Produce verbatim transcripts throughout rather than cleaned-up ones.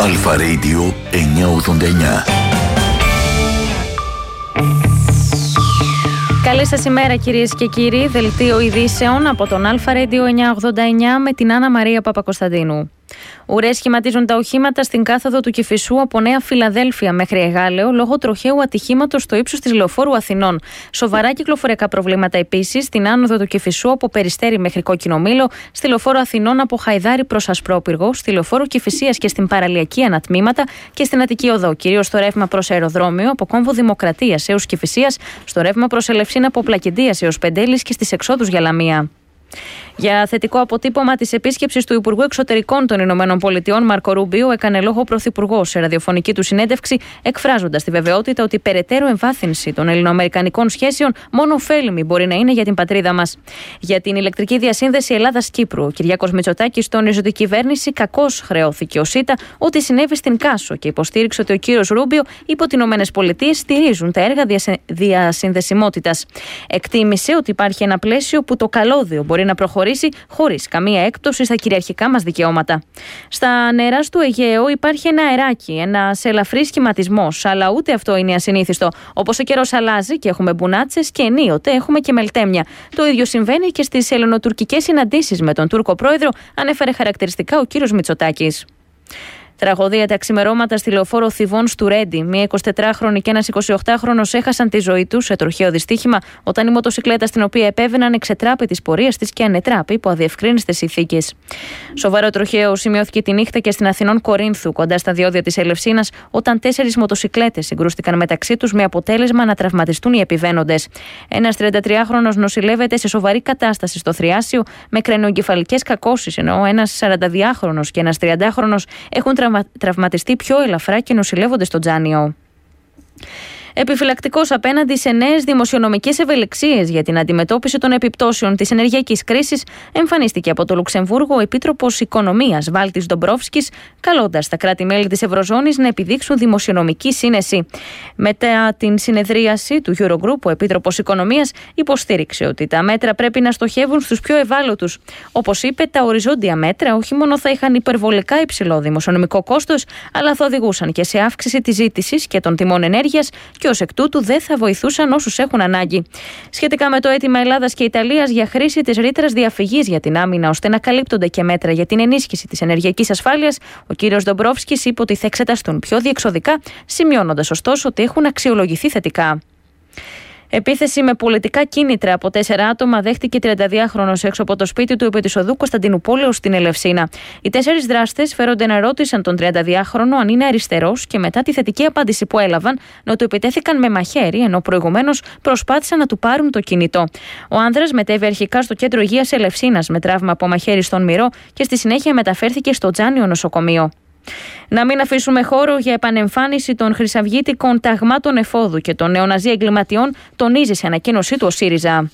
Αλφα Radio εννιακόσια ογδόντα εννιά. Καλή σας ημέρα κυρίες και κύριοι. Δελτίο ειδήσεων από τον Αλφα Radio εννιακόσια ογδόντα εννιά με την Άννα Μαρία Παπακοσταντίνου. Ουρές σχηματίζουν τα οχήματα στην κάθοδο του Κηφισού από Νέα Φιλαδέλφια μέχρι Εγάλεο λόγω τροχαίου ατυχήματος στο ύψος της Λεωφόρου Αθηνών. Σοβαρά κυκλοφοριακά προβλήματα επίσης στην άνοδο του Κηφισού από Περιστέρι μέχρι Κόκκινο Μήλο, στη Λεωφόρο Αθηνών από Χαϊδάρι προς Ασπρόπυργο, στη Λεωφόρο Κηφισίας και στην παραλιακή ανατμήματα και στην Αττική Οδό, κυρίως στο ρεύμα προς Αεροδρόμιο από Κόμβο Δημοκρατίας έως Κηφισίας, στο ρεύμα προς Ελευσίνα από Πλακεντίας έως Πεντέλης και στις εξόδους για Λαμία. Για θετικό αποτύπωμα της επίσκεψης του Υπουργού Εξωτερικών των Ηνωμένων Πολιτειών, Μάρκο Ρούμπιο, έκανε λόγο ο Πρωθυπουργός σε ραδιοφωνική του συνέντευξη, εκφράζοντας τη βεβαιότητα ότι περαιτέρω εμβάθυνση των ελληνοαμερικανικών σχέσεων μόνο ωφέλιμη μπορεί να είναι για την πατρίδα μας. Για την ηλεκτρική διασύνδεση Ελλάδας-Κύπρου, ο Κυριάκος Μητσοτάκης τόνιζε ότι η κυβέρνηση κακώς χρεώθηκε ως ΣΥΤΑ ό,τι συνέβη στην Κάσο και υποστήριξε ότι ο κύριος Ρούμπιο είπε ότι οι Ηνωμένες Πολιτείες στηρίζουν τα έργα διασυνδεσιμότητας. Εκτίμησε ότι υπάρχει ένα πλαίσιο που το καλώδιο μπορεί να προχωρήσει χωρίς καμία έκπτωση στα κυριαρχικά μας δικαιώματα. Στα νερά του Αιγαίου υπάρχει ένα αεράκι, ένας ελαφρύς σχηματισμός, αλλά ούτε αυτό είναι ασυνήθιστο. Όπως ο καιρός αλλάζει και έχουμε μπουνάτσες και ενίοτε έχουμε και μελτέμια. Το ίδιο συμβαίνει και στις ελληνοτουρκικές συναντήσεις με τον Τούρκο πρόεδρο, ανέφερε χαρακτηριστικά ο κύριος Μητσοτάκης. Τραγωδία τα ξημερώματα στη Λεωφόρο Θηβών του Ρέντι. Μία εικοσιτετράχρονη και ένας εικοσιοκτάχρονος έχασαν τη ζωή τους σε τροχαίο δυστύχημα όταν η μοτοσικλέτα στην οποία επέβαιναν εξετράπη της πορείας της και ανετράπη υπό αδιευκρίνιστες ηθίκες. Σοβαρό τροχαίο σημειώθηκε τη νύχτα και στην Αθηνών Κορίνθου, κοντά στα διόδια της Ελευσίνας, όταν τέσσερις μοτοσικλέτες συγκρούστηκαν μεταξύ τους με αποτέλεσμα να τραυματιστούν οι επιβαίνοντες. Ένας τριαντατριάχρονος νοσηλεύεται σε σοβαρή κατάσταση στο Θριάσιο με κρανιοεγκεφαλικές κακώσεις, ενώ ένας σαρανταδυάχρονος και ένας τριαντάχρονος έχουν τραυματιστεί πιο ελαφρά και νοσηλεύονται στο Τζάνιο. Επιφυλακτικός απέναντι σε νέες δημοσιονομικές ευελιξίες για την αντιμετώπιση των επιπτώσεων της ενεργειακής κρίσης, εμφανίστηκε από το Λουξεμβούργο ο Επίτροπος Οικονομίας Βάλτης Ντομπρόφσκης, καλώντας τα κράτη-μέλη της Ευρωζώνης να επιδείξουν δημοσιονομική σύνεση. Μετά την συνεδρίαση του Eurogroup, ο Επίτροπος Οικονομίας υποστήριξε ότι τα μέτρα πρέπει να στοχεύουν στους πιο ευάλωτους. Όπως είπε, τα οριζόντια μέτρα όχι μόνο θα είχαν υπερβολικά υψηλό δημοσιονομικό κόστος, αλλά θα οδηγούσαν και σε αύξηση της ζήτησης και των τιμών ενέργειας και ως εκ τούτου δεν θα βοηθούσαν όσους έχουν ανάγκη. Σχετικά με το αίτημα Ελλάδας και Ιταλίας για χρήση της ρήτρας διαφυγής για την άμυνα, ώστε να καλύπτονται και μέτρα για την ενίσχυση της ενεργειακής ασφάλειας, ο κύριος Ντομπρόφσκης είπε ότι θα εξεταστούν πιο διεξοδικά, σημειώνοντας ωστόσο ότι έχουν αξιολογηθεί θετικά. Επίθεση με πολιτικά κίνητρα από τέσσερα άτομα δέχτηκε τριανταδυάχρονος έξω από το σπίτι του επί της οδού Κωνσταντινούπολεως στην Ελευσίνα. Οι τέσσερις δράστες φέρονται να ρώτησαν τον τριανταδυάχρονο αν είναι αριστερός και μετά τη θετική απάντηση που έλαβαν να του επιτέθηκαν με μαχαίρι, ενώ προηγουμένως προσπάθησαν να του πάρουν το κινητό. Ο άνδρας μετέβη αρχικά στο κέντρο υγείας Ελευσίνας με τραύμα από μαχαίρι στον μυρό και στη συνέχεια μεταφέρθηκε στο Τζάνιο νοσοκομείο. Να μην αφήσουμε χώρο για επανεμφάνιση των χρυσαυγίτικων ταγμάτων εφόδου και των νεοναζί εγκληματιών, τονίζει σε ανακοίνωσή του ο ΣΥΡΙΖΑ.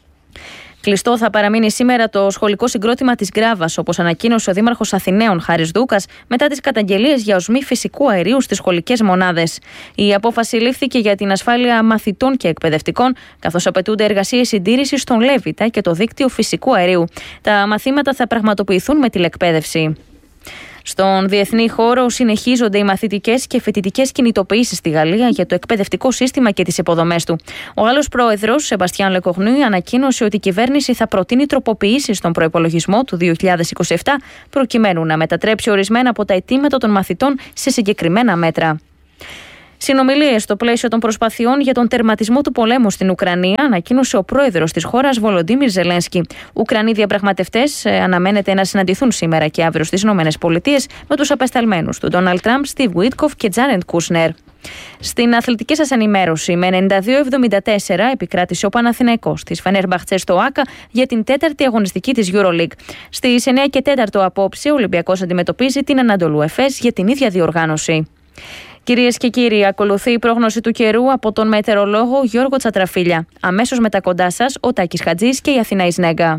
Κλειστό θα παραμείνει σήμερα το σχολικό συγκρότημα της Γκράβας, όπως ανακοίνωσε ο Δήμαρχος Αθηναίων Χάρης Δούκας μετά τις καταγγελίες για οσμή φυσικού αερίου στις σχολικές μονάδες. Η απόφαση λήφθηκε για την ασφάλεια μαθητών και εκπαιδευτικών, καθώς απαιτούνται εργασίες συντήρησης στον Λέβητα και το δίκτυο φυσικού αερίου. Τα μαθήματα θα πραγματοποιηθούν με τηλεκπαίδευση. Στον διεθνή χώρο συνεχίζονται οι μαθητικές και φοιτητικές κινητοποιήσεις στη Γαλλία για το εκπαιδευτικό σύστημα και τις υποδομές του. Ο Γάλλος πρόεδρος, Σεμπαστιάν Λεκογνούι, ανακοίνωσε ότι η κυβέρνηση θα προτείνει τροποποιήσεις στον προϋπολογισμό του δύο χιλιάδες είκοσι επτά, προκειμένου να μετατρέψει ορισμένα από τα αιτήματα των μαθητών σε συγκεκριμένα μέτρα. Συνομιλίες στο πλαίσιο των προσπαθειών για τον τερματισμό του πολέμου στην Ουκρανία, ανακοίνωσε ο πρόεδρος της χώρας Βολοντίμιρ Ζελένσκι. Ουκρανοί διαπραγματευτές αναμένεται να συναντηθούν σήμερα και αύριο στις ΗΠΑ με τους απεσταλμένους του Ντόναλντ Τραμπ, Στιβ Βουίτκοφ και Τζάρεντ Κούσνερ. Στην αθλητική σας ενημέρωση, με ενενήντα δύο εβδομήντα τέσσερα επικράτησε ο Παναθηναϊκός της Φενέρμπαχτσε στο Άκα για την τέταρτη αγωνιστική της EuroLeague. Στις εννιά και τέσσερα απόψε, ο Ολυμπιακός αντιμετωπίζει την Ανατολού Εφές για την ίδια διοργάνωση. Κυρίες και κύριοι, ακολουθεί η πρόγνωση του καιρού από τον μετεωρολόγο Γιώργο Τσατραφίλια. Αμέσως μετά κοντά σας, ο Τάκης Χατζής και η Αθηνά Ισνέγκα.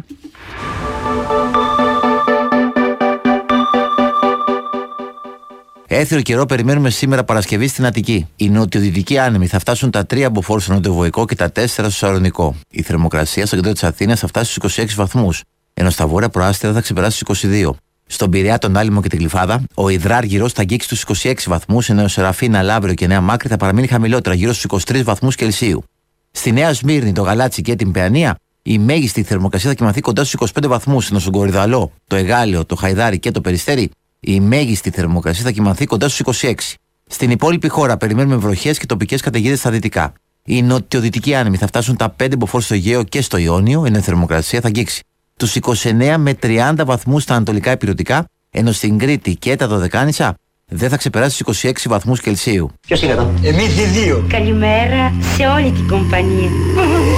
Έθριο καιρό περιμένουμε σήμερα Παρασκευή στην Αττική. Οι νοτιοδυτικοί άνεμοι θα φτάσουν τα τρία μποφόρ στο νοτιοβοϊκό και τα τέσσερα στο Σαρονικό. Η θερμοκρασία στο κέντρο της Αθήνας θα φτάσει στους είκοσι έξι βαθμούς, ενώ στα βόρεια προάστια θα ξεπεράσει στους είκοσι δύο. Στον Πειραιά, τον Άλυμο και την Γλυφάδα, ο Ιδράργυρος θα αγγίξει τους είκοσι έξι βαθμούς, ενώ ο Σεραφίνα, Λαύριο και Νέα Μάκρη θα παραμείνει χαμηλότερα, γύρω στους είκοσι τρεις βαθμούς Κελσίου. Στη Νέα Σμύρνη, το Γαλάτσι και την Παιανία, η μέγιστη θερμοκρασία θα κοιμαθεί κοντά στους είκοσι πέντε βαθμούς, ενώ στον Κορυδαλό, το Εγάλεο, το Χαϊδάρι και το Περιστέρι, η μέγιστη θερμοκρασία θα κοιμαθεί κοντά στους είκοσι έξι. Στην υπόλοιπη χώρα περιμένουμε βροχές και τοπικές καταιγίδες στα δυτικά. Οι νοτιοδυτικοί άνεμοι θα φτάσουν τα πέντε μποφόρ στο Αιγαίο και στο Ιόνιο, ενώ η θερμοκρασία θα αγγίξει τους είκοσι εννέα με τριάντα βαθμούς στα ανατολικά υπηρετικά, ενώ στην Κρήτη και τα Δωδεκάνησα δεν θα ξεπεράσει τους είκοσι έξι βαθμούς Κελσίου. Ποιος είναι εδώ? Εμείς οι δύο. Καλημέρα σε όλη την κομπανία.